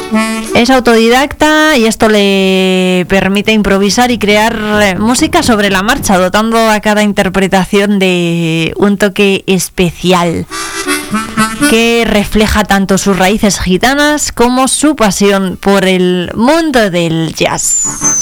Es autodidacta y esto le permite improvisar y crear música sobre la marcha, dotando a cada interpretación de un toque especial que refleja tanto sus raíces gitanas como su pasión por el mundo del jazz.